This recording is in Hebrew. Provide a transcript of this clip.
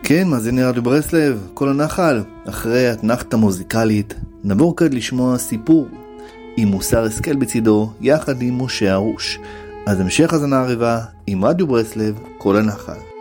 כן, מאזיני רדיו ברסלב, כל הנחל. אחרי התנחת המוזיקלית, נעבור כעת לשמוע סיפור עם מוסר השכל בצידו, יחד עם משה הרוש. אז המשך הזנה ערבה עם רדיו ברסלב, כל הנחל.